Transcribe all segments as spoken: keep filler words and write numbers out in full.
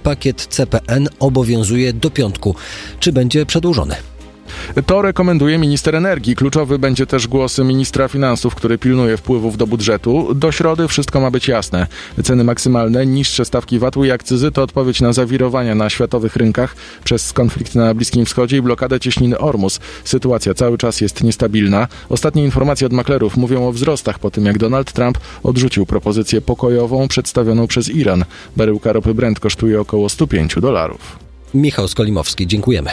pakiet C P N obowiązuje do piątku. Czy będzie przedłużony? To rekomenduje minister energii. Kluczowy będzie też głos ministra finansów, który pilnuje wpływów do budżetu. Do środy wszystko ma być jasne. Ceny maksymalne, niższe stawki V A T-u i akcyzy to odpowiedź na zawirowania na światowych rynkach przez konflikt na Bliskim Wschodzie i blokadę cieśniny Ormus. Sytuacja cały czas jest niestabilna. Ostatnie informacje od maklerów mówią o wzrostach po tym, jak Donald Trump odrzucił propozycję pokojową przedstawioną przez Iran. Baryłka ropy Brent kosztuje około sto pięć dolarów. Michał Skolimowski, dziękujemy.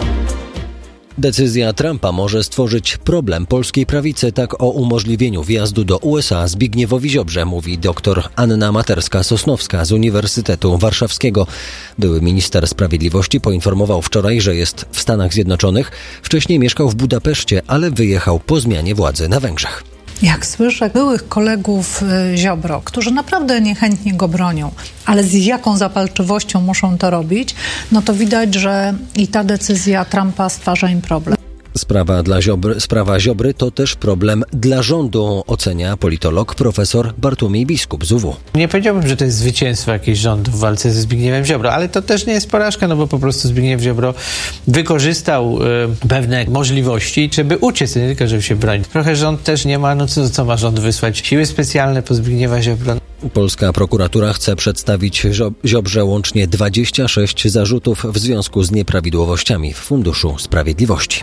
Decyzja Trumpa może stworzyć problem polskiej prawicy. Tak o umożliwieniu wjazdu do U S A Zbigniewowi Ziobrze mówi dr Anna Materska-Sosnowska z Uniwersytetu Warszawskiego. Były minister sprawiedliwości poinformował wczoraj, że jest w Stanach Zjednoczonych. Wcześniej mieszkał w Budapeszcie, ale wyjechał po zmianie władzy na Węgrzech. Jak słyszę byłych kolegów Ziobro, którzy naprawdę niechętnie go bronią, ale z jaką zapalczywością muszą to robić, no to widać, że i ta decyzja Trumpa stwarza im problem. Sprawa, dla Ziobry, sprawa Ziobry to też problem dla rządu, ocenia politolog profesor Bartłomiej Biskup z U W. Nie powiedziałbym, że to jest zwycięstwo jakiegoś rządu w walce ze Zbigniewem Ziobro, ale to też nie jest porażka, no bo po prostu Zbigniew Ziobro wykorzystał y, pewne możliwości, żeby uciec, nie tylko żeby się bronić. Trochę rząd też nie ma, no co, co ma rząd wysłać? Siły specjalne po Zbigniewa Ziobro. Polska prokuratura chce przedstawić Ziobrze łącznie dwadzieścia sześć zarzutów w związku z nieprawidłowościami w Funduszu Sprawiedliwości.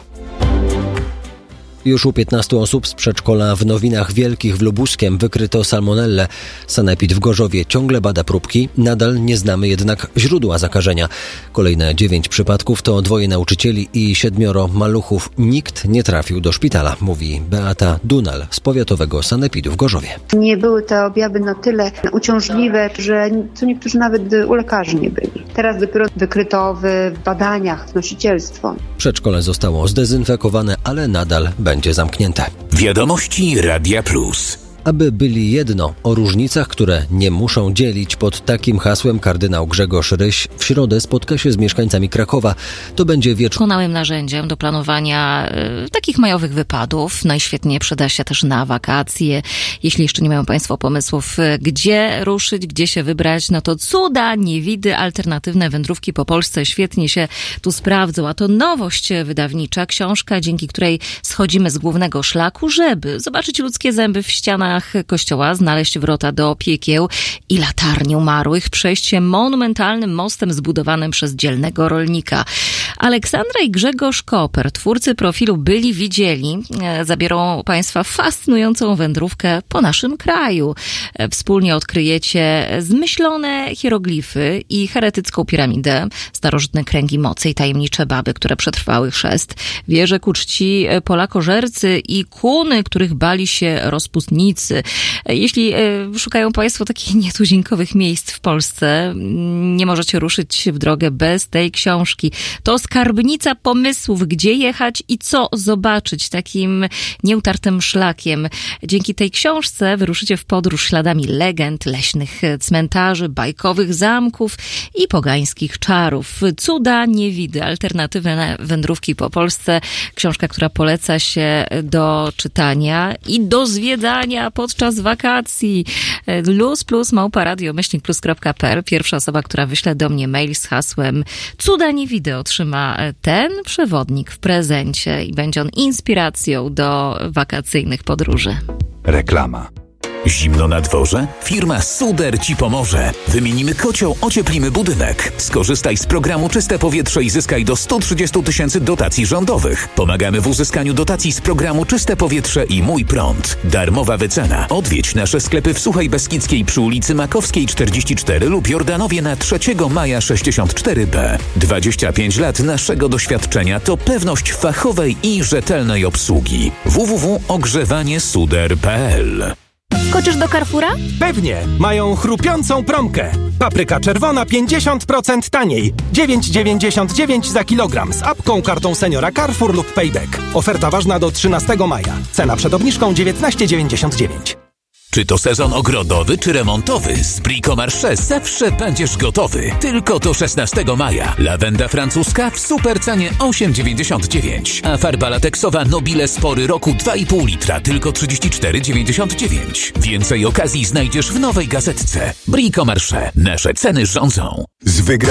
Już u piętnastu osób z przedszkola w Nowinach Wielkich w Lubuskiem wykryto salmonellę. Sanepid w Gorzowie ciągle bada próbki, nadal nie znamy jednak źródła zakażenia. Kolejne dziewięć przypadków to dwoje nauczycieli i siedmioro maluchów. Nikt nie trafił do szpitala, mówi Beata Dunal z powiatowego sanepidu w Gorzowie. Nie były te objawy na tyle uciążliwe, że co niektórzy nawet u lekarzy nie byli. Teraz dopiero wykryto w badaniach nosicielstwo. Przedszkole zostało zdezynfekowane, ale nadal będzie zamknięte. Wiadomości Radia Plus. Aby byli jedno, o różnicach, które nie muszą dzielić. Pod takim hasłem kardynał Grzegorz Ryś w środę spotka się z mieszkańcami Krakowa. To będzie wieczór. Doskonałym narzędziem do planowania y, takich majowych wypadów. Najświetniej przyda się też na wakacje. Jeśli jeszcze nie mają Państwo pomysłów, y, gdzie ruszyć, gdzie się wybrać, no to cuda, niewidy, alternatywne wędrówki po Polsce świetnie się tu sprawdzą. A to nowość wydawnicza, książka, dzięki której schodzimy z głównego szlaku, żeby zobaczyć ludzkie zęby w ścianach kościoła, znaleźć wrota do piekieł i latarni umarłych, przejść się monumentalnym mostem zbudowanym przez dzielnego rolnika. Aleksandra i Grzegorz Koper, twórcy profilu Byli Widzieli, zabiorą Państwa fascynującą wędrówkę po naszym kraju. Wspólnie odkryjecie zmyślone hieroglify i heretycką piramidę, starożytne kręgi mocy i tajemnicze baby, które przetrwały chrzest, wieże ku czci polakożercy i kuny, których bali się rozpustnicy. Jeśli szukają Państwo takich nietuzinkowych miejsc w Polsce, nie możecie ruszyć w drogę bez tej książki. To skarbnica pomysłów, gdzie jechać i co zobaczyć takim nieutartym szlakiem. Dzięki tej książce wyruszycie w podróż śladami legend, leśnych cmentarzy, bajkowych zamków i pogańskich czarów. Cuda, niewidy, alternatywne wędrówki po Polsce. Książka, która poleca się do czytania i do zwiedzania podczas wakacji. Luz plus małpa radio myślnik plus kropka p l. Pierwsza osoba, która wyśle do mnie mail z hasłem Cuda niewidy, otrzyma ten przewodnik w prezencie i będzie on inspiracją do wakacyjnych podróży. Reklama. Zimno na dworze? Firma Suder Ci pomoże. Wymienimy kocioł, ocieplimy budynek. Skorzystaj z programu Czyste Powietrze i zyskaj do sto trzydzieści tysięcy dotacji rządowych. Pomagamy w uzyskaniu dotacji z programu Czyste Powietrze i Mój Prąd. Darmowa wycena. Odwiedź nasze sklepy w Suchej Beskidzkiej przy ulicy Makowskiej czterdzieści cztery lub Jordanowie na trzeciego maja sześćdziesiąt cztery b. dwadzieścia pięć lat naszego doświadczenia to pewność fachowej i rzetelnej obsługi. w w w kropka ogrzewanie suder kropka p l. Skoczysz do Carrefoura? Pewnie! Mają chrupiącą promkę. Papryka czerwona pięćdziesiąt procent taniej. dziewięć dziewięćdziesiąt dziewięć za kilogram z apką, kartą seniora Carrefour lub Payback. Oferta ważna do trzynastego maja. Cena przed obniżką dziewiętnaście dziewięćdziesiąt dziewięć. Czy to sezon ogrodowy czy remontowy? Z Bricomarché zawsze będziesz gotowy. Tylko do szesnastego maja. Lawenda francuska w supercenie osiem dziewięćdziesiąt dziewięć. A farba lateksowa Nobile Spory roku dwa i pół litra tylko trzydzieści cztery dziewięćdziesiąt dziewięć. Więcej okazji znajdziesz w nowej gazetce. Bricomarché. Nasze ceny rządzą.